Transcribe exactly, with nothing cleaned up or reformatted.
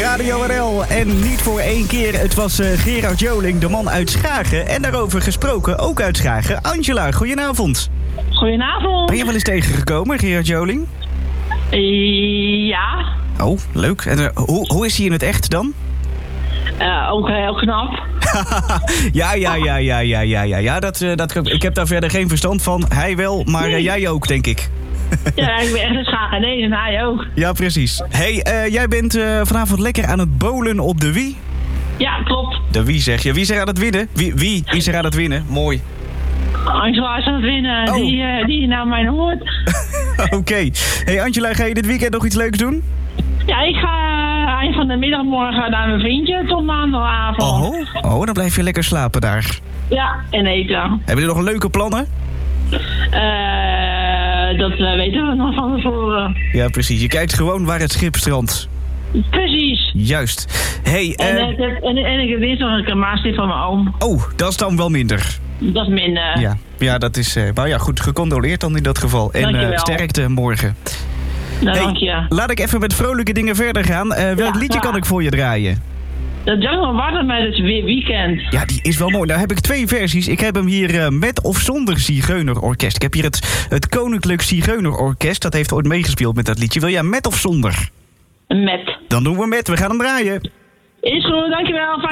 Radio R L. En niet voor één keer, het was uh, Gerard Joling, de man uit Schagen. En daarover gesproken, ook uit Schagen. Angela, goedenavond. Goedenavond. Ben je wel eens tegengekomen, Gerard Joling? Ja. Oh, leuk. En, uh, hoe, hoe is hij in het echt dan? Uh, ook heel knap. ja, ja, ja, ja, ja, ja, ja. ja dat, uh, dat, ik heb daar verder geen verstand van. Hij wel, maar uh, jij ook, denk ik. Ja, ik ben echt een Schagenees en hij ook. Ja, precies. hey, uh, jij bent uh, vanavond lekker aan het bowlen op de Wii? Ja, klopt. De Wii zeg je. Wie is er aan het winnen? Wie, wie is er aan het winnen? Mooi. Angela is aan het winnen, oh. die, uh, die naar mijn hoort. Oké. Okay. Hey Angela, ga je dit weekend nog iets leuks doen? Ja, ik ga uh, eind van de middag morgen naar mijn vriendje tot maandagavond. Oh, oh, dan blijf je lekker slapen daar. Ja, en eten. Hebben jullie nog leuke plannen? Uh, dat uh, weten we nog van tevoren. Ja, precies. Je kijkt gewoon waar het schip strandt. Precies. Juist. Hey, en, uh... en, en, en ik heb dinsdag een maatstip van mijn oom. Oh, dat is dan wel minder. Dat is minder. Ja, ja dat is... Uh, nou ja, goed gecondoleerd dan in dat geval. En uh, sterkte morgen. Nou, hey, dank je. Laat ik even met vrolijke dingen verder gaan. Uh, welk ja, liedje ja. kan ik voor je draaien? De Jungle Water met het weekend. Ja, die is wel mooi. Nou heb ik twee versies. Ik heb hem hier uh, met of zonder Zigeunerorkest. Ik heb hier het, het Koninklijk Zigeunerorkest. Dat heeft ooit meegespeeld met dat liedje. Wil jij met of zonder? Met. Dan doen we met. We gaan hem draaien. Is goed, dankjewel.